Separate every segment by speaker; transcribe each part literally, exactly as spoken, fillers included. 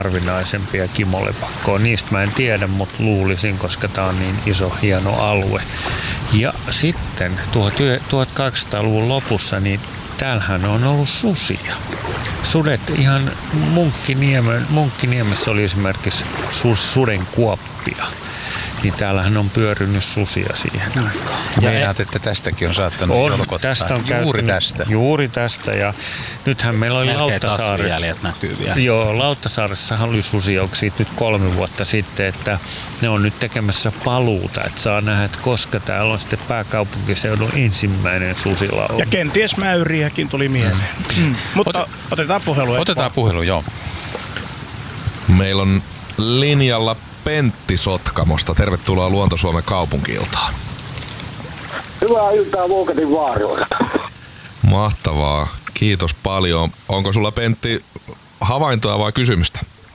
Speaker 1: harvinaisempia kimolepakkoa. Niistä mä en tiedä, mutta luulisin, koska tää on niin iso, hieno alue. Ja sitten tuhatkahdeksansataaluvun lopussa, niin täällähän on ollut susia. Sudet ihan Munkkiniemessä, Munkkiniemessä oli esimerkiksi suden kuoppia. Niin täällähän on pyörinyt susia siihen aikaan.
Speaker 2: Meinaat, että tästäkin on saattanut
Speaker 1: on,
Speaker 2: jolkottaa.
Speaker 1: Tästä on
Speaker 2: juuri
Speaker 1: käyttänyt,
Speaker 2: tästä.
Speaker 1: Juuri tästä. Ja nythän meillä oli Lauttasaaressa.
Speaker 3: näkyy vielä.
Speaker 1: Joo, Lauttasaaressahan oli susia, onko siitä nyt kolme vuotta sitten, että ne on nyt tekemässä paluuta. Että saa nähdä, että koska täällä on sitten pääkaupunkiseudun ensimmäinen susilauma.
Speaker 4: Ja kenties mäyriäkin tuli mieleen. Mm. Mm. Mutta Ot- otetaan puhelu.
Speaker 2: Otetaan puhelu, joo.
Speaker 5: Meillä on linjalla Pentti Sotkamosta. Tervetuloa Luonto-Suomen kaupunki-iltaan.
Speaker 6: Hyvää iltaa Vuokatin Vaaroilta.
Speaker 5: Mahtavaa. Kiitos paljon. Onko sulla, Pentti, havaintoa vai kysymystä?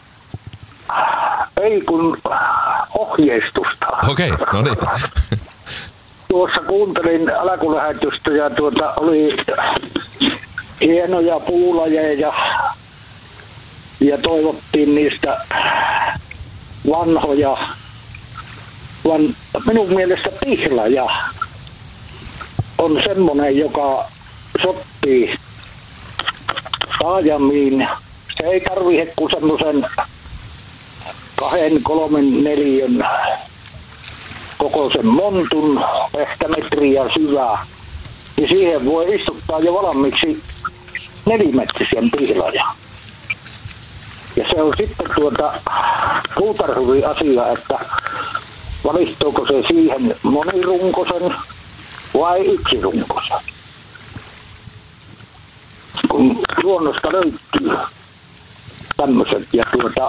Speaker 6: Ei kun ohjeistusta.
Speaker 5: Okei, okay, no niin.
Speaker 6: Tuossa kuuntelin alkulähetystä ja tuota oli hienoja puulajeja ja toivottiin niistä vanhoja, van, minun mielestä pihlaja on semmoinen, joka sopii taajamiin. Se ei tarvitse kuin semmoisen kahden, kolmen, neljän kokoisen montun, ehkä metriä syvää. Ja siihen voi istuttaa jo valmiiksi nelimetrisen pihlajan. Ja se on sitten tuota puutarhurin asia, että valittuuko se siihen monirunkosen vai yksirunkosen. Kun luonnosta löytyy tämmöiset ja tuota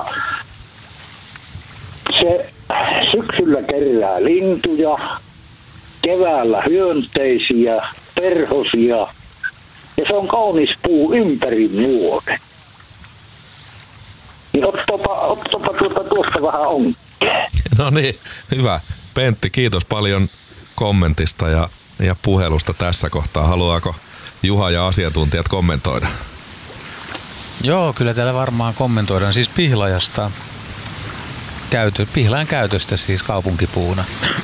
Speaker 6: se syksyllä kerää lintuja, keväällä hyönteisiä, perhosia ja se on kaunis puu ympäri vuoden. Niin ottapa, ottapa tuota, tuosta vähän on.
Speaker 5: No niin, hyvä. Pentti, kiitos paljon kommentista ja, ja puhelusta tässä kohtaa. Haluaako Juha ja asiantuntijat kommentoida?
Speaker 2: Joo, kyllä täällä varmaan kommentoidaan siis pihlajasta. Käytö, pihlajan käytöstä siis kaupunkipuuna.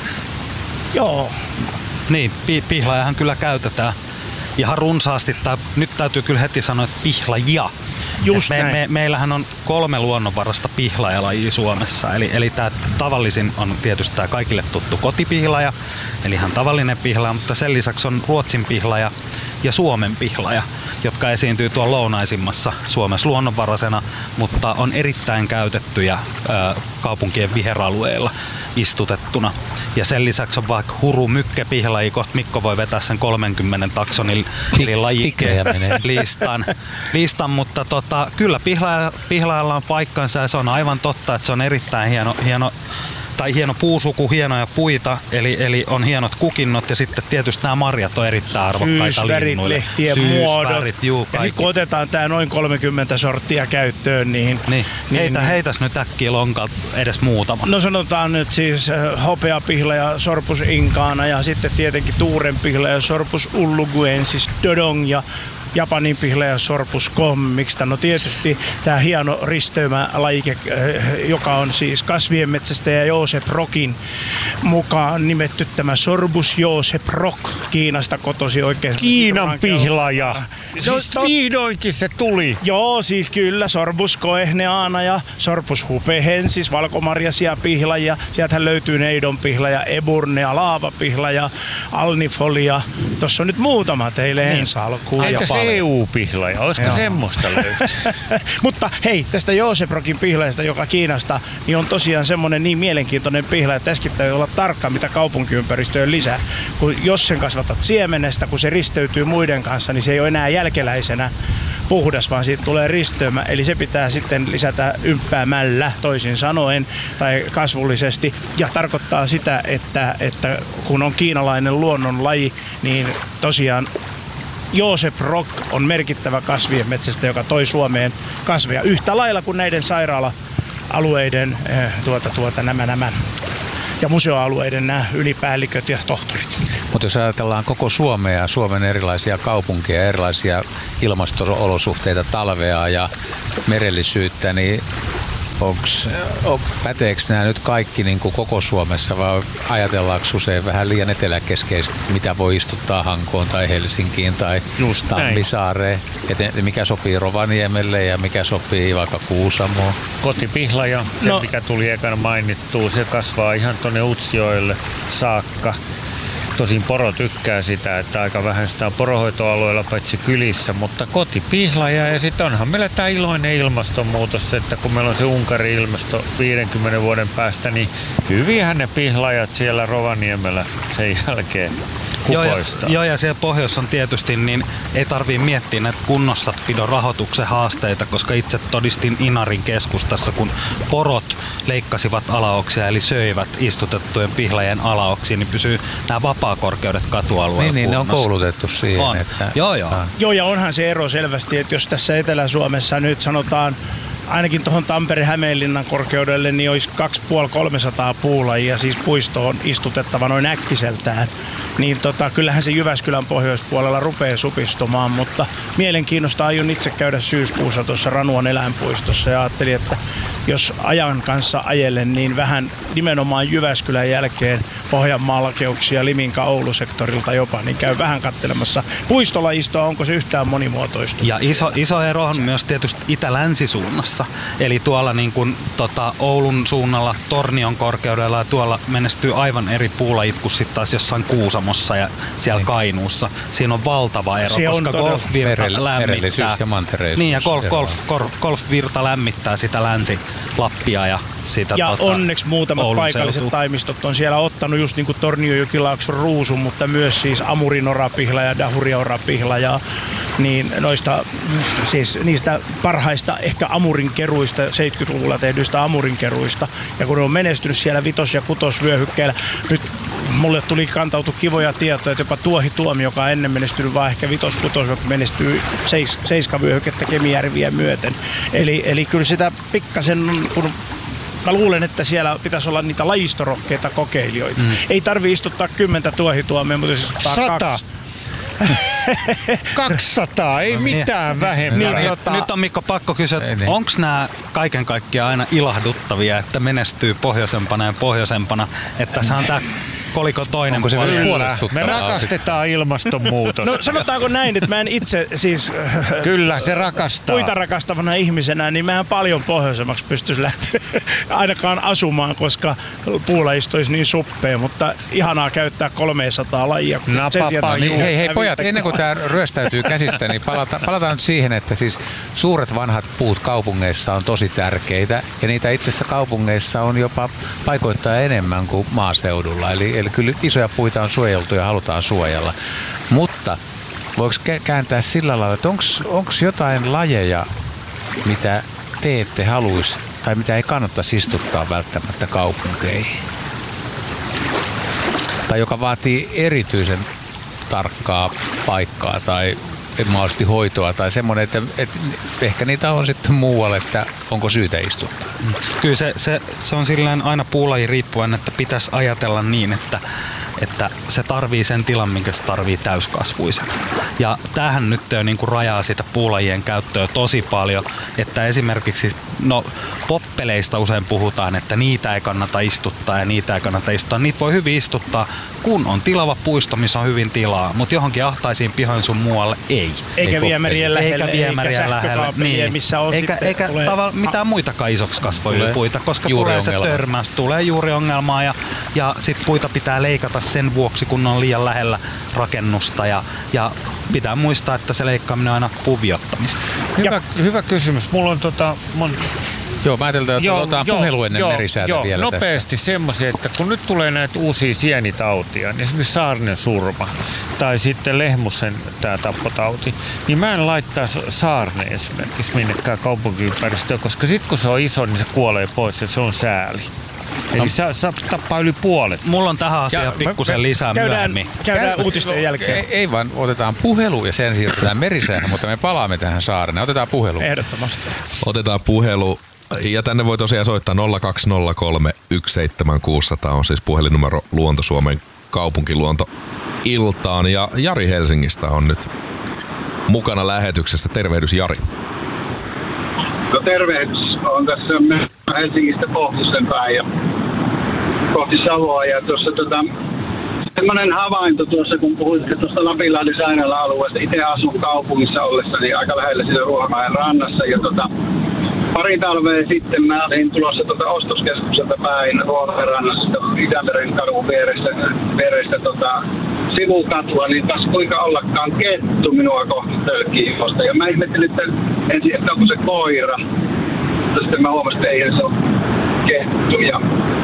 Speaker 4: Joo.
Speaker 3: Niin, pi- pihlajahan kyllä käytetään ihan runsaasti. Tää, nyt täytyy kyllä heti sanoa, että pihlajia.
Speaker 4: Just
Speaker 3: me,
Speaker 4: näin.
Speaker 3: me, meillähän on kolme luonnonvarasta pihlajalajia Suomessa. Eli, eli tämä tavallisin on tietysti tämä kaikille tuttu kotipihlaja, eli ihan tavallinen pihlaja, mutta sen lisäksi on Ruotsin pihlaja ja Suomen pihlaja, jotka esiintyy tuolla lounaisimmassa Suomessa luonnonvaraisena, mutta on erittäin käytettyjä ää, kaupunkien viheralueilla istutettuna. Ja sen lisäksi on vaikka huru mykkäpihlaja, kohta Mikko voi vetää sen kolmenkymmenen taksonin eli lajikkeen listan, listan, mutta tota, kyllä pihlaja, pihlajalla on paikkansa ja se on aivan totta, että se on erittäin hieno, hieno tai hieno puusuku, hienoja puita, eli, eli on hienot kukinnot ja sitten tietysti nämä marjat on erittäin arvokkaita
Speaker 4: Syysvärit,
Speaker 3: linnuille.
Speaker 4: lehtien
Speaker 3: Syysvärit,
Speaker 4: muodot.
Speaker 3: juu,
Speaker 4: ja
Speaker 3: kaikki.
Speaker 4: sitten kun otetaan tämä noin kolmekymmentä sorttia käyttöön, niin...
Speaker 3: Niin.
Speaker 4: niin
Speaker 3: Heitä,
Speaker 4: niin,
Speaker 3: heitäs nyt äkkiä lonkalta edes muutama.
Speaker 4: No sanotaan nyt siis äh, hopeapihlaja Sorpus inkaana ja sitten tietenkin tuurenpihlaja Sorpus ulluguensis dodong ja Japanin pihlaja Sorpus commixta. No tietysti tämä hieno risteymälajike, joka on siis kasvien metsästäjä Josep Rockin mukaan nimetty tämä Sorbus Josep Rock, Kiinasta kotosi oikein.
Speaker 1: Kiinan pihlaja.
Speaker 4: No,
Speaker 1: Siis
Speaker 4: no,
Speaker 1: vihdoinkin se tuli.
Speaker 4: Joo, siis kyllä. Sorbus koehneana ja Sorbus hupehensis, valkomarjasia pihlaja. Sieltähän löytyy neidon pihlaja, eburnea, laavapihlaja, alnifolia. Tuossa on nyt muutama teille niin. ensi alkuun.
Speaker 1: Entä se E U-pihlaja? Olisiko
Speaker 4: Joo.
Speaker 1: semmoista löytyy?
Speaker 4: Mutta hei, tästä Josep Rockin pihlajasta, joka Kiinasta, niin on tosiaan semmoinen niin mielenkiintoinen pihlaja, että tässäkin täytyy olla tarkka, mitä kaupunkiympäristöön lisää. Kun jos sen kasvatat siemenestä, kun se risteytyy muiden kanssa, niin se ei ole enää jälkeläisenä puhdas, vaan siitä tulee risteymä. Eli se pitää sitten lisätä ympäämällä, toisin sanoen, tai kasvullisesti. Ja tarkoittaa sitä, että, että kun on kiinalainen luonnonlaji, niin tosiaan Josep Rock on merkittävä kasvien metsästä, joka toi Suomeen kasveja yhtä lailla kuin näiden sairaala-alueiden tuota, tuota, nämä, nämä, ja museoalueiden nämä ylipäälliköt ja tohtorit.
Speaker 2: Mutta jos ajatellaan koko Suomea ja Suomen erilaisia kaupunkeja, erilaisia ilmasto-olosuhteita, talvea ja merellisyyttä, niin Onks, on, päteekö nämä nyt kaikki niin kuin koko Suomessa vai ajatellaanko usein vähän liian eteläkeskeisesti, mitä voi istuttaa Hankoon tai Helsinkiin tai Tammisaareen, että mikä sopii Rovaniemelle ja mikä sopii vaikka Kuusamoon?
Speaker 1: Kotipihlaja, se no. mikä tuli ekana mainittua, se kasvaa ihan tuonne Utsjoelle saakka. Tosin poro tykkää sitä, että aika vähän sitä on poronhoitoalueella paitsi kylissä, mutta kotipihlaja ja sitten onhan meillä tämä iloinen ilmastonmuutos, että kun meillä on se Unkarin ilmasto viidenkymmenen vuoden päästä, niin hyvinhän ne pihlajat siellä Rovaniemellä sen jälkeen kukoistaa.
Speaker 3: Joo, ja, ja siellä pohjoissa on tietysti, niin ei tarvii miettiä näitä kunnossapidon rahoituksen haasteita, koska itse todistin Inarin keskustassa, kun porot leikkasivat alaoksia, eli söivät istutettujen pihlajien alaoksia, niin pysyy nämä vapaakorkeudet katualueella
Speaker 2: Niin, niin ne on
Speaker 3: kunnossa.
Speaker 2: koulutettu siihen.
Speaker 3: On.
Speaker 2: Että,
Speaker 3: joo, joo.
Speaker 4: Joo, ja onhan se ero selvästi, että jos tässä Etelä-Suomessa nyt sanotaan, ainakin tuohon Tampere-Hämeenlinnan korkeudelle, niin olisi kaksisataaviisikymmentä kolmesataa puulajia, siis puistoon istutettava noin äkkiseltään. Niin tota, kyllähän se Jyväskylän pohjoispuolella rupeaa supistumaan, mutta mielenkiinnosta aion itse käydä syyskuussa tuossa Ranuan eläinpuistossa ja ajattelin, että jos ajan kanssa ajelen, niin vähän nimenomaan Jyväskylän jälkeen Pohjanmaan lakeuksia Liminka Oulu-sektorilta jopa, niin käy vähän katselemassa puistolajistoa, onko se yhtään monimuotoistunut.
Speaker 3: Ja iso, iso ero on myös tietysti itä-länsisuunnassa, eli tuolla niin kuin, tota, Oulun suunnalla Tornion korkeudella ja tuolla menestyy aivan eri puulajit kuin sitten taas jossain Kuusamossa ja siellä niin. Kainuussa. Siinä on valtava ero,
Speaker 4: se
Speaker 3: koska golfvirta lämmittää.
Speaker 2: Ja mantereisuus.
Speaker 3: Niin ja golf, golf, golf, golfvirta lämmittää sitä länsi-Lappia ja sitä
Speaker 4: ja
Speaker 3: tota,
Speaker 4: onneksi muutamat
Speaker 3: Oulun
Speaker 4: paikalliset
Speaker 3: seutua.
Speaker 4: taimistot on siellä ottanut just niin kuin Tornio-Jokilaakson ruusun, mutta myös siis Amurin-orapihla ja Dahuria-orapihla ja niin noista, siis niistä parhaista ehkä Amurin keruista, seitsemänkymmentäluvulla tehdyistä Amurin keruista. Ja kun ne on menestynyt siellä vitos- ja kutosvyöhykkeellä, nyt mulle tuli kantautu kivoja tietoja, että jopa Tuohituomi, joka on ennen menestynyt vaan ehkä vitos-kutos, menestyy seis, seiskavyöhykettä Kemijärviä myöten. Eli, eli kyllä sitä pikkasen, kun mä luulen, että siellä pitäisi olla niitä lajistorokkeita kokeilijoita. Mm. Ei tarvi istuttaa kymmentä Tuohituomia, mutta siis istuttaa kaksi.
Speaker 1: kaksisataa, ei mitään vähemmän.
Speaker 3: Niin, niin, tota... Nyt on Mikko pakko kysyä, niin. Onko nämä kaiken kaikkiaan aina ilahduttavia, että menestyy pohjoisempana ja pohjoisempana, että se on tämä koliko toinen
Speaker 2: Onko se
Speaker 3: puoli?
Speaker 2: Kyllä,
Speaker 1: me rakastetaan ilmastonmuutosta.
Speaker 4: No sanotaanko näin, että mä en itse siis
Speaker 1: Kyllä, se rakastaa.
Speaker 4: Puita rakastavana ihmisenä, niin mä en paljon pohjoisemmaksi pystyisi lähteä ainakaan asumaan, koska puulajisto olisi niin suppea, mutta ihanaa käyttää kolmesataa lajia.
Speaker 1: Napapa,
Speaker 2: niin, hei, hei pojat, ennen kuin tämä ryöstäytyy käsistä, niin palata, palataan nyt siihen, että siis suuret vanhat puut kaupungeissa on tosi tärkeitä ja niitä itse asiassa kaupungeissa on jopa paikoittain enemmän kuin maaseudulla. Eli, eli kyllä isoja puita on suojeltu ja halutaan suojella. Mutta voiko kääntää sillä lailla, että onko jotain lajeja, mitä te ette haluaisi tai mitä ei kannattaisi istuttaa välttämättä kaupunkeihin? Tai joka vaatii erityisen tarkkaa paikkaa tai mahdollisesti hoitoa tai semmoinen, että, että ehkä niitä on sitten muualle, että onko syytä istuttaa.
Speaker 3: Kyllä se, se, se on silleen aina puulaji riippuen, että pitäisi ajatella niin, että, että se tarvii sen tilan, minkä se tarvii täyskasvuisen. Ja tämähän nyt jo niin kuin rajaa sitä puulajien käyttöä tosi paljon, että esimerkiksi no, poppeleista usein puhutaan, että niitä ei kannata istuttaa ja niitä ei kannata istuttaa. Niitä voi hyvin istuttaa, kun on tilava puisto, missä on hyvin tilaa, mutta johonkin ahtaisiin pihoin sun muualle ei.
Speaker 4: Eikä viemärien lähelle,
Speaker 3: eikä, viemäriä lähelle. Niin.
Speaker 4: Missä on
Speaker 3: eikä eikä
Speaker 4: tulee...
Speaker 3: tava, mitään muitakaan isoksi kasvoja puita, koska tulee se törmäys, tulee juuriongelmaa ja, ja sit puita pitää leikata sen vuoksi, kun on liian lähellä rakennusta ja, ja pitää muistaa, että se leikkaaminen on aina puviottamista.
Speaker 1: Hyvä, hyvä kysymys. Mulla on tota... Mun...
Speaker 2: Joo, mä ajattelin, että otetaan puhelu ennen
Speaker 1: joo,
Speaker 2: merisäätä
Speaker 1: joo,
Speaker 2: vielä
Speaker 1: nopeasti semmoisia, että kun nyt tulee näitä uusia sienitautia, niin esimerkiksi saarnen surma tai sitten lehmusen tämä tappotauti, niin mä en laittaa saarne esimerkiksi minnekään kaupunkiympäristöön, koska sitten kun se on iso, niin se kuolee pois ja se on sääli. Eli no. se, se tappaa yli puolet.
Speaker 3: Mulla on tähän asiaan pikkusen lisää
Speaker 4: käydään,
Speaker 3: myöhemmin.
Speaker 4: Käydään uutisten jälkeen.
Speaker 2: Ei, ei vaan, otetaan puhelu ja sen siirrytään merisäähän, mutta me palaamme tähän saareen. Otetaan puhelu.
Speaker 4: Ehdottomasti.
Speaker 5: Otetaan puhelu. Ja tänne voi tosiaan soittaa nolla kaksi nolla kolme yksi seitsemän kuusi nolla nolla on siis puhelinnumero Luonto-Suomen kaupunkiluonto-iltaan. Ja Jari Helsingistä on nyt mukana lähetyksessä. Tervehdys Jari.
Speaker 7: No tervehdys. Olen tässä Helsingistä pohjoisen päin ja kohti Savoa. Ja tuossa tota, semmoinen havainto tuossa, kun puhuitte tuosta Lapinlahden sairaala-alueesta. Itse asun kaupungissa ollessa, niin aika lähellä siinä Ruohomäen rannassa. Ja tota, pari talvea sitten mä olin tulossa tuota ostoskeskukselta päin Ruohomäen rannassa Itämeren kadun vieressä, vieressä tota, sivukatua, niin taas kuinka ollakaan kettu minua kohti tölkkiin juosta. Ja mä ihmettelin, että ensin, että onko se koira. Mutta sitten mä huomasin, että eihän se ole kettu. Ja,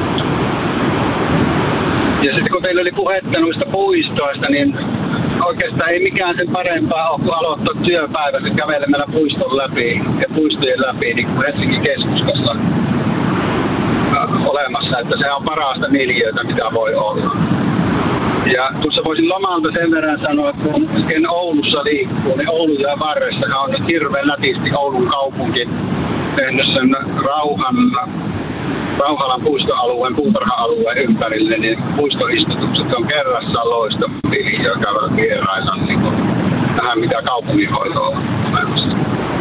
Speaker 7: ja sitten kun teillä oli puhetta noista puistoista, niin oikeastaan ei mikään sen parempaa ole kuin aloittaa työpäivässä kävelemällä puiston läpi ja puistojen läpi, niin kuin Helsingin keskustassa olemassa, että se on parasta miljöötä, mitä voi olla. Ja tuossa voisin lomalta sen verran sanoa, että kun oikein Oulussa liikkuu, niin Oulun ja varressa on nyt hirveän nätisti Oulun kaupunki tehnyt sen rauhan, Rauhalan puistoalueen, puutarha-alueen ympärille, niin puistoistutukset on kerrassaan loistavia, joka on vierailla niin tähän, mitä kaupunginhoito on olemassa.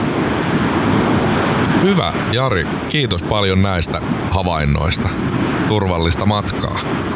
Speaker 5: Hyvä, Jari. Kiitos paljon näistä havainnoista. Turvallista matkaa.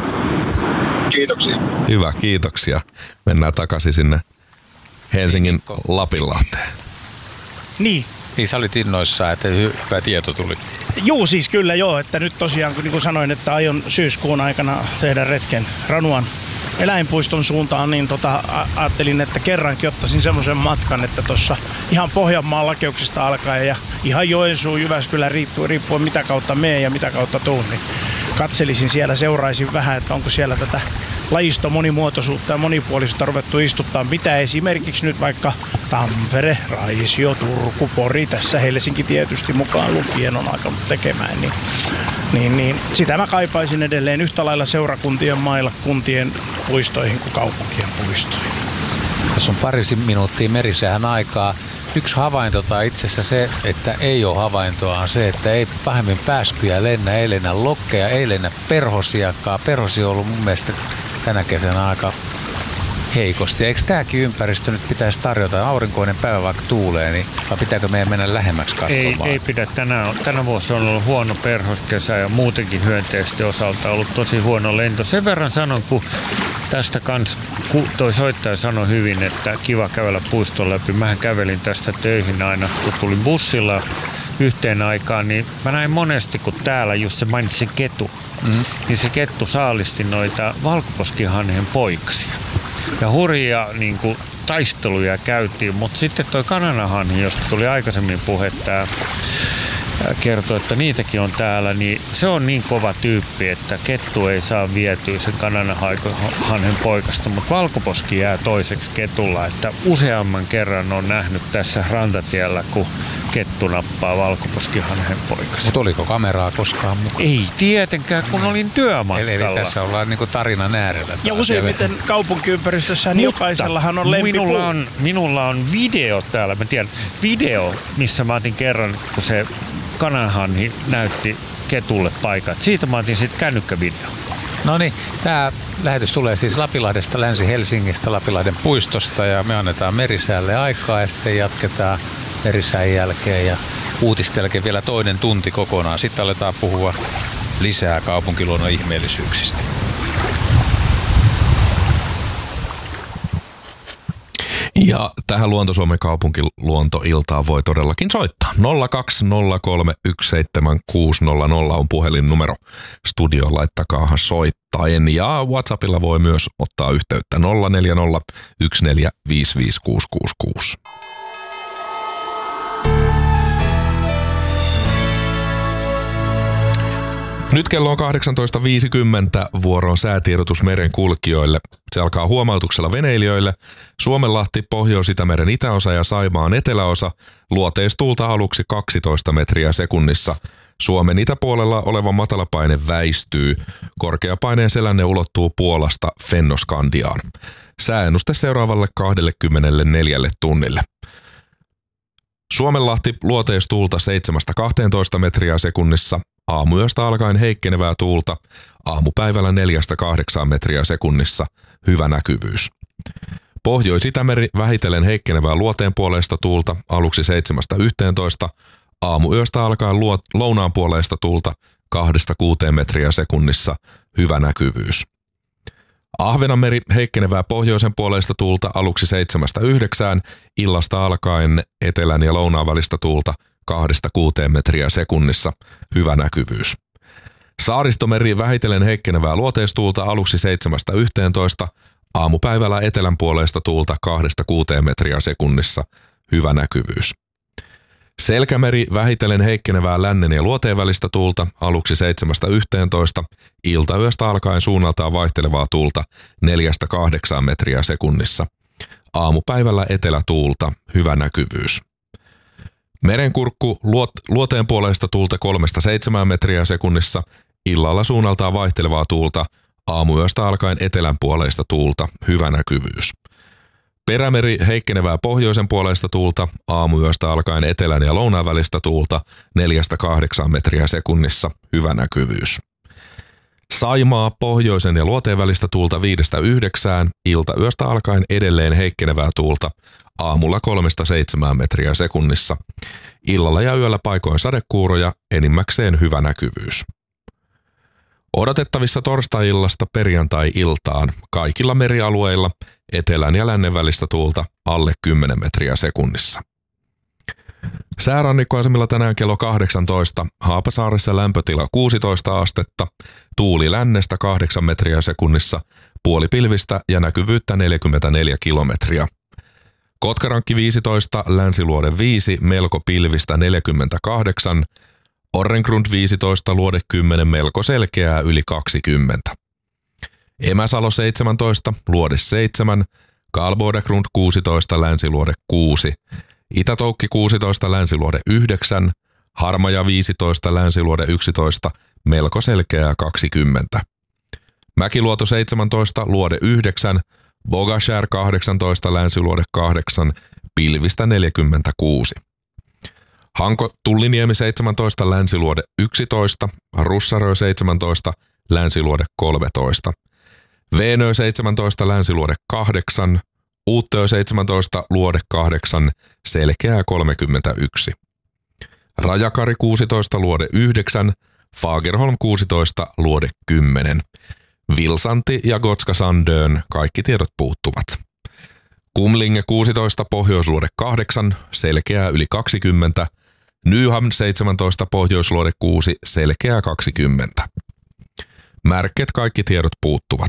Speaker 7: Kiitoksia.
Speaker 5: Hyvä, kiitoksia. Mennään takaisin sinne Helsingin Lapinlahteen.
Speaker 4: Niin.
Speaker 2: Niin sä olit innoissaan, että hyvä tieto tuli.
Speaker 4: Juu, siis kyllä joo, että nyt tosiaan, niin kuin sanoin, että aion syyskuun aikana tehdä retken Ranuan eläinpuiston suuntaan, niin tota, ajattelin, että kerrankin ottaisin semmoisen matkan, että tuossa ihan Pohjanmaan lakeuksista alkaen ja ihan Joensuu, Jyväskylä, riippuen mitä kautta mee ja mitä kautta tuun, niin katselisin siellä, seuraisin vähän, että onko siellä tätä lajisto monimuotoisuutta ja monipuolisuutta ruvettu istuttaa, mitä esimerkiksi nyt vaikka Tampere, Raisio, Turku, Pori, tässä Helsinki tietysti mukaan lukien on alkanut tekemään, niin, niin, niin sitä mä kaipaisin edelleen yhtä lailla seurakuntien mailla, kuntien puistoihin kuin kaupunkien puistoihin.
Speaker 2: Tässä on parisi minuuttia Merisäähän aikaa. Yksi havainto tai itse asiassa se, että ei ole havaintoa, on se, että ei pahemmin pääskyjä lennä, ei lennä lokkeja, ei lennä perhosiakaan. Perhosi on ollut mun mielestä tänä kesänä aika heikosti. Eikö tämäkin ympäristö nyt pitäisi tarjota aurinkoinen päivä vaikka tuulee, niin vai pitääkö meidän mennä lähemmäksi katsomaan?
Speaker 1: Ei, ei pidä. Tänä, tänä vuosi on ollut huono perhoskesä ja muutenkin hyönteisten osalta on ollut tosi huono lento. Sen verran sanon, kun tästä kans, kun toi soittaja sanoi hyvin, että kiva kävellä puiston läpi. Mähän kävelin tästä töihin aina, kun tulin bussilla yhteen aikaan, niin mä näin monesti, kun täällä just se mainitsi ketu, mm. niin se kettu saalisti noita valkoposkihanhen poikasia. Ja hurjia niin kuin, taisteluja käytiin, mutta sitten toi kananahanhi, josta tuli aikaisemmin puhetta, kertoi, että niitäkin on täällä, niin se on niin kova tyyppi, että kettu ei saa vietyä sen kananahanhen poikasta, mutta valkoposki jää toiseksi ketulla, että useamman kerran on nähnyt tässä rantatiellä, kun kettu nappaa valkoposkihanhen poikasta.
Speaker 2: Mutta oliko kameraa koskaan mukaan?
Speaker 1: Ei tietenkään, kun olin työmatkalla.
Speaker 2: Eli, eli tässä ollaan niinku tarinan äärellä.
Speaker 4: Ja useimmiten kaupunkiympäristössä niin jokaisellahan on lempipuu.
Speaker 1: Minulla on, minulla on video täällä, mä tiedän, video, missä mä otin kerran, kun se kananhanhi näytti ketulle paikat. Siitä mä otin sitten kännykkävideo.
Speaker 2: No niin, tämä lähetys tulee siis Lapilahdesta, Länsi-Helsingistä, Lapilahden puistosta ja me annetaan Merisäälle aikaa ja sitten jatketaan Merisään jälkeen ja uutisten jälkeen vielä toinen tunti kokonaan. Sitten aletaan puhua lisää kaupunkiluonnon ihmeellisyyksistä.
Speaker 5: Ja tähän Luonto-Suomen kaupunkiluontoiltaan voi todellakin soittaa. nolla kaksi nolla kolme yksi seitsemän kuusi nolla nolla on puhelinnumero. Studioon laittakaahan soittaen. Ja WhatsAppilla voi myös ottaa yhteyttä nolla neljä nolla yksi neljä viisi viisi kuusi kuusi kuusi. Nyt kello on kahdeksantoista viisikymmentä, vuoroon säätiedotus merenkulkijoille. Se alkaa huomautuksella veneilijöille. Suomenlahti, Pohjois-Itämeren itäosa ja Saimaan eteläosa. Luoteistuulta aluksi kaksitoista metriä sekunnissa. Suomen itäpuolella oleva matalapaine väistyy. Korkeapaineen selänne ulottuu Puolasta Fennoskandiaan. Sääennuste seuraavalle kaksikymmentäneljä tunnille. Suomenlahti, luoteistuulta seitsemästä kahteentoista metriä sekunnissa. Aamuyöstä alkaen heikkenevää tuulta, aamupäivällä neljästä kahdeksaan metriä sekunnissa, hyvä näkyvyys. Pohjois-Itämeri vähitellen heikkenevää luoteenpuoleista tuulta, aluksi seitsemästä yhteentoista, Aamuyöstä alkaen luo, lounaan puoleista tuulta kahdesta kuuteen metriä sekunnissa, hyvä näkyvyys. Ahvenanmeri heikkenevää pohjoisen puoleista tuulta aluksi seitsemästä yhdeksään, illasta alkaen etelän ja lounaan välistä tuulta kahdesta kuuteen metriä sekunnissa, hyvä näkyvyys. Saaristomeri vähitellen heikkenevää luoteistuulta aluksi seitsemästä yhteentoista, aamupäivällä etelän puoleista tuulta kahdesta kuuteen metriä sekunnissa, hyvä näkyvyys. Selkämeri vähitellen heikkenevää lännen ja luoteen välistä tuulta aluksi seitsemästä yhteentoista, iltayöstä alkaen suunnaltaan vaihtelevaa tuulta neljästä kahdeksaan metriä sekunnissa. Aamupäivällä etelätuulta, hyvä näkyvyys. Merenkurkku luot, luoteen puoleista tuulta kolmesta seitsemään metriä sekunnissa, illalla suunnaltaan vaihtelevaa tuulta, aamuyöstä alkaen etelän puoleista tuulta, hyvä näkyvyys. Perämeri heikkenevää pohjoisen puoleista tuulta, aamuyöstä alkaen etelän ja lounaan välistä tuulta neljästä kahdeksaan metriä sekunnissa, hyvä näkyvyys. Saimaa pohjoisen ja luoteen välistä tuulta viidestä yhdeksään, iltayöstä alkaen edelleen heikkenevää tuulta, aamulla kolmesta seitsemään metriä sekunnissa. Illalla ja yöllä paikoin sadekuuroja, enimmäkseen hyvä näkyvyys. Odotettavissa torstai-illasta perjantai-iltaan kaikilla merialueilla etelän ja lännen välistä tuulta alle kymmenen metriä sekunnissa. Säärannikkoasemilla tänään kello kahdeksantoista, Haapasaaressa lämpötila kuusitoista astetta, tuuli lännestä kahdeksan metriä sekunnissa, puolipilvistä ja näkyvyyttä neljäkymmentäneljä kilometriä. Kotkarankki viisitoista, Länsiluode viisi, melko pilvistä neljäkymmentäkahdeksan, Orrengrund viisitoista, Luode kymmenen, melko selkeää yli kaksikymmentä. Emäsalo seitsemäntoista, Luode seitsemän, Karlbodagrund kuusitoista, Länsiluode kuusi, Itätoukki kuusitoista, Länsiluode yhdeksän, Harmaja viisitoista, Länsiluode yksitoista, melko selkeää kaksikymmentä. Mäkiluoto seitsemäntoista, Luode yhdeksän, Bogashär kahdeksantoista, Länsiluode kahdeksan, pilvistä neljäkymmentäkuusi. Hanko Tulliniemi seitsemäntoista, Länsiluode yksitoista, Russarö seitsemäntoista, Länsiluode kolmetoista. Veenö seitsemäntoista, Länsiluode kahdeksan, Uuttöö seitsemäntoista, Luode kahdeksan, selkeää kolmekymmentäyksi. Rajakari kuusitoista, Luode yhdeksän, Fagerholm kuusitoista, Luode kymmenen. Vilsanti ja Gotska Sandön, kaikki tiedot puuttuvat. Kumlinge kuusitoista, Pohjoisluode kahdeksan, selkeää yli kaksikymmentä. Nyhamn seitsemäntoista, Pohjoisluode kuusi, selkeää kaksikymmentä. Märket, kaikki tiedot puuttuvat.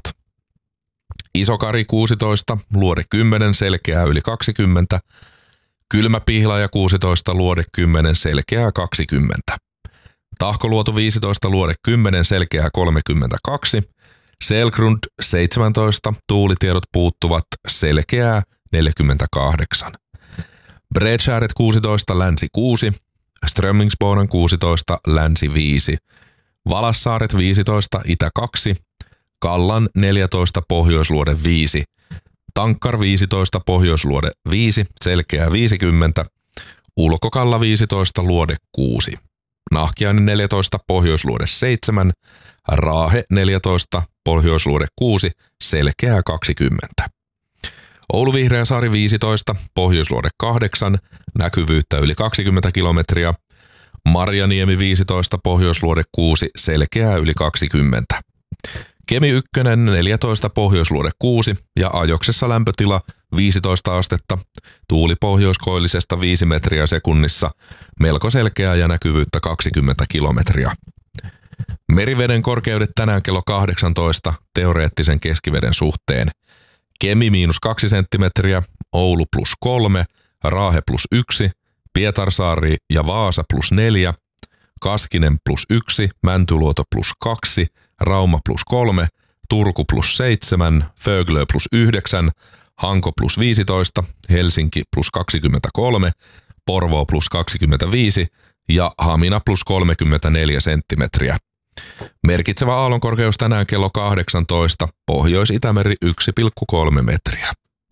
Speaker 5: Isokari kuusitoista, Luode kymmenen, selkeää yli kaksikymmentä. Kylmäpihlaja kuusitoista, Luode kymmenen, selkeää kaksikymmentä. Tahkoluoto viisitoista, Luode kymmenen, selkeää kolmekymmentäkaksi. Selgrund seitsemäntoista, tuulitiedot puuttuvat, selkeää neljäkymmentäkahdeksan. Bredskäret kuusitoista, Länsi kuusi. Strömmingsboden kuusitoista, Länsi viisi. Valassaaret viisitoista, Itä kaksi. Kallan neljätoista, Pohjoisluode viisi. Tankkar viisitoista, Pohjoisluode viisi, selkeää viisikymmentä. Ulkokalla viisitoista, Luode kuusi. Nahkiainen neljätoista, Pohjoisluode seitsemän. Raahe neljätoista, Pohjoisluode kuusi, selkeää kaksikymmentä. Oulu Vihreäsaari viisitoista, Pohjoisluode kahdeksan, näkyvyyttä yli kaksikymmentä kilometriä. Marjaniemi viisitoista, Pohjoisluode kuusi, selkeää yli kaksikymmentä. Kemi yksi neljätoista, Pohjoisluode kuusi ja Ajoksessa lämpötila viisitoista astetta, tuuli pohjoiskoillisesta viisi metriä sekunnissa, melko selkeää ja näkyvyyttä kaksikymmentä kilometriä. Meriveden korkeudet tänään kello kahdeksantoista teoreettisen keskiveden suhteen. Kemi miinus kaksi senttimetriä, Oulu plus kolme, Raahe plus yksi, Pietarsaari ja Vaasa plus neljä, Kaskinen plus yksi, Mäntyluoto plus kaksi, Rauma plus kolme, Turku plus seitsemän, Föglö plus yhdeksän, Hanko plus viisitoista, Helsinki plus kaksikymmentäkolme, Porvoo plus kaksikymmentäviisi ja Hamina plus kolmekymmentäneljä senttimetriä. Merkitsevä aallonkorkeus tänään kello kahdeksantoista, Pohjois-Itämeri yksi pilkku kolme metriä.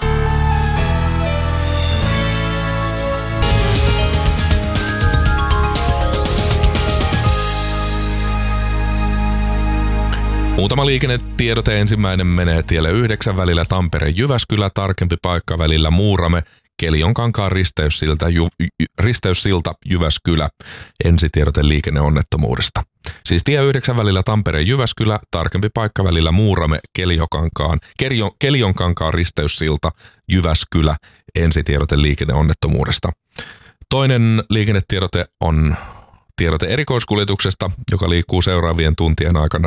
Speaker 5: Muutama liikennetiedote. Ensimmäinen menee tielle yhdeksän välillä Tampere-Jyväskylä, tarkempi paikka välillä Muurame, Keljonkankaan risteyssilta, ju, risteyssilta Jyväskylä, ensitiedote liikenneonnettomuudesta. Siis tie yhdeksän välillä Tampere-Jyväskylä, tarkempi paikka välillä Muurame, Keljonkankaan, Keljon, Keljonkankaan risteyssilta Jyväskylä, ensitiedote liikenneonnettomuudesta. Toinen liikennetiedote on tiedote erikoiskuljetuksesta, joka liikkuu seuraavien tuntien aikana